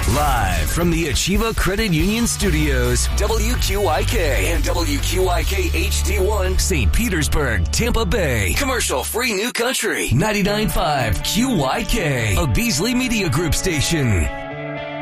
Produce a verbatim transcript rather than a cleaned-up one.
Live from the Achieva Credit Union Studios, W Q I K and W Q I K H D one, Saint Petersburg, Tampa Bay. Commercial free New Country, ninety-nine point five Q Y K, a Beasley Media Group station.